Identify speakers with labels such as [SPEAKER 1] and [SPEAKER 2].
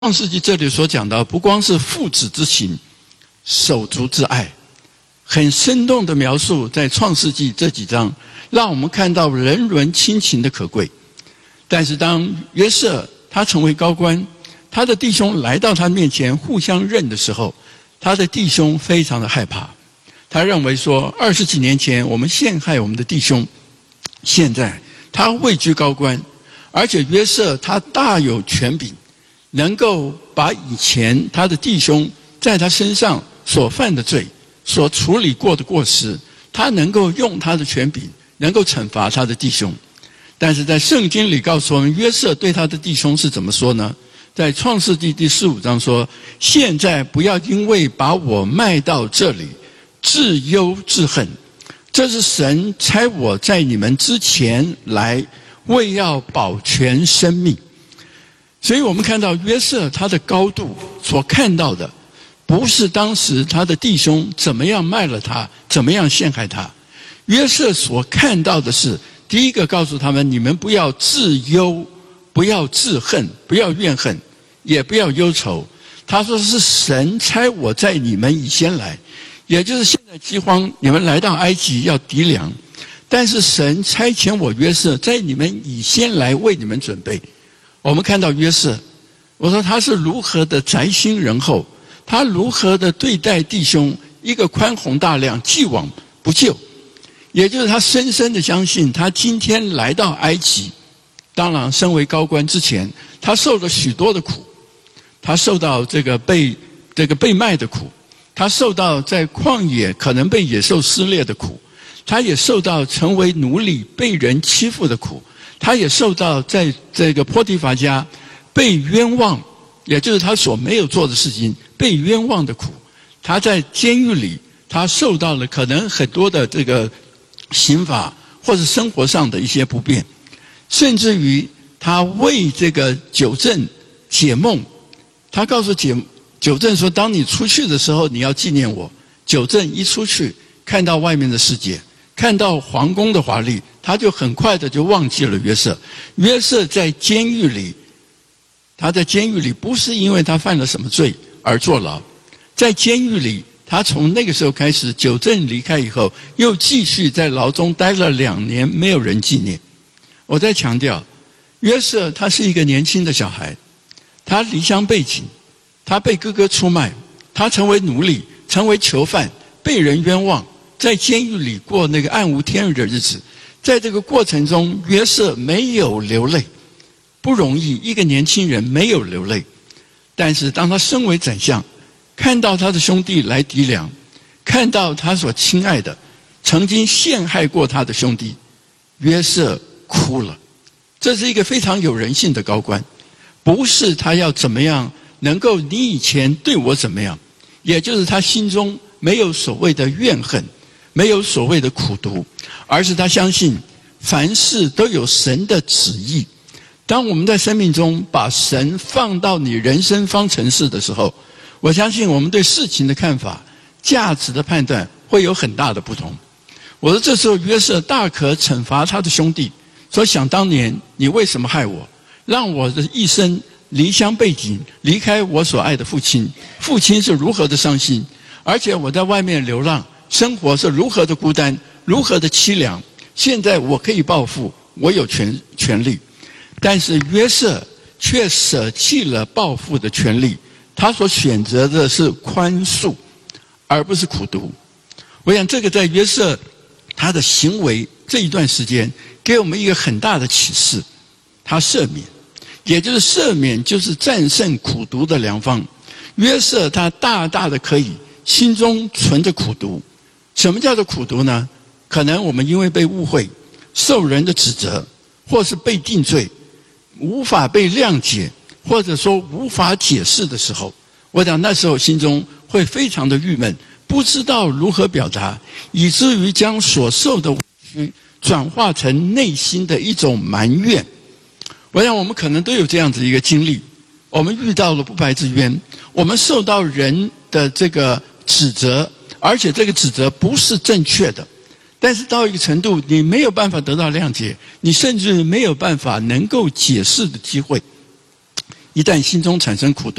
[SPEAKER 1] 创世纪这里所讲到，不光是父子之情、手足之爱，很生动的描述在创世纪这几章，让我们看到人伦亲情的可贵。但是当约瑟他成为高官，他的弟兄来到他面前互相认的时候，他的弟兄非常的害怕。他认为说，20几年前我们陷害我们的弟兄，现在他位居高官，而且约瑟他大有权柄，能够把以前他的弟兄在他身上所犯的罪、所处理过的过失，他能够用他的权柄，能够惩罚他的弟兄。但是在圣经里告诉我们，约瑟对他的弟兄是怎么说呢？在创世纪第15章说：现在不要因为把我卖到这里，自忧自恨。这是神差我在你们之前来，为要保全生命。所以我们看到约瑟他的高度所看到的，不是当时他的弟兄怎么样卖了他，怎么样陷害他。约瑟所看到的是，第一个告诉他们，你们不要自忧，不要自恨，不要怨恨，也不要忧愁。他说是神差我在你们以先来，也就是现在饥荒，你们来到埃及要籴粮，但是神差遣我约瑟在你们以先来为你们准备。我们看到约瑟，我说他是如何的宅心仁厚，他如何的对待弟兄，一个宽宏大量，既往不咎。也就是他深深的相信，他今天来到埃及，当然身为高官之前，他受了许多的苦，他受到这个被卖的苦，他受到在旷野可能被野兽撕裂的苦，他也受到成为奴隶被人欺负的苦，他也受到在这个波提乏家被冤枉，也就是他所没有做的事情被冤枉的苦。他在监狱里，他受到了可能很多的这个刑罚或者生活上的一些不便，甚至于他为这个九正解梦，他告诉九正说，当你出去的时候你要纪念我。九正一出去看到外面的世界，看到皇宫的华丽，他就很快的就忘记了约瑟。约瑟在监狱里，他在监狱里不是因为他犯了什么罪而坐牢，在监狱里他从那个时候开始，九正离开以后，又继续在牢中待了2年，没有人纪念。我在强调，约瑟他是一个年轻的小孩，他离乡背井，他被哥哥出卖，他成为奴隶，成为囚犯，被人冤枉，在监狱里过那个暗无天日的日子。在这个过程中，约瑟没有流泪，不容易，一个年轻人没有流泪。但是当他身为宰相，看到他的兄弟来籴粮，看到他所亲爱的曾经陷害过他的兄弟，约瑟哭了。这是一个非常有人性的高官，不是他要怎么样能够你以前对我怎么样，也就是他心中没有所谓的怨恨，没有所谓的苦毒，而是他相信凡事都有神的旨意。当我们在生命中把神放到你人生方程式的时候，我相信我们对事情的看法、价值的判断会有很大的不同。我说这时候约瑟大可惩罚他的兄弟，说想当年你为什么害我，让我的一生离乡背井，离开我所爱的父亲，父亲是如何的伤心，而且我在外面流浪，生活是如何的孤单，如何的凄凉，现在我可以报复，我有权利。但是约瑟却舍弃了报复的权利，他所选择的是宽恕，而不是苦毒。我想这个在约瑟他的行为这一段时间给我们一个很大的启示，他赦免，也就是赦免就是战胜苦毒的良方。约瑟他大大的可以心中存着苦毒。什么叫做苦毒呢？可能我们因为被误会，受人的指责，或是被定罪，无法被谅解，或者说无法解释的时候，我想那时候心中会非常的郁闷，不知道如何表达，以至于将所受的委屈转化成内心的一种埋怨。我想我们可能都有这样子一个经历，我们遇到了不白之冤，我们受到人的这个指责，而且这个指责不是正确的，但是到一个程度你没有办法得到谅解，你甚至没有办法能够解释的机会。 一旦心中产生苦毒，